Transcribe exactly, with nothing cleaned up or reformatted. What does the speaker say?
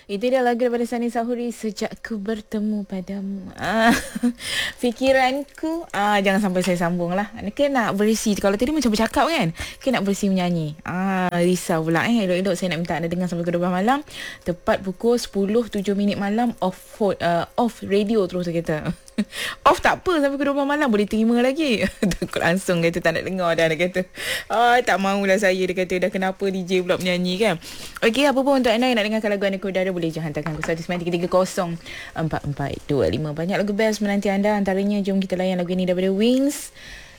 Itu dia lagu daripada Sani Sahuri, Sejak Ku Bertemu Padamu. Ah, fikiranku, ah, jangan sampai saya sambung lah. Kan nak berisi, kalau tadi macam bercakap kan, kan nak berisi menyanyi. Ah, risau pula eh. Elok-elok saya nak minta anda dengar sampai ke dua belas malam. Tepat pukul sepuluh tujuh minit malam, off phone, uh, off radio terus dia kata. Off tak apa, sampai ke dua belas malam boleh terima lagi. Takut langsung kata tak nak dengar dah. Dia kata, ah, tak maulah saya. Dia kata, dah kenapa D J pula menyanyi kan. Okey, apa pun untuk anda yang nak dengarkan lagu anda ke udara, boleh je hantarkan ke satu sembilan tiga tiga kosong empat empat dua lima. Banyak lagu best menanti anda. Antaranya, jom kita layan lagu ini daripada Wings.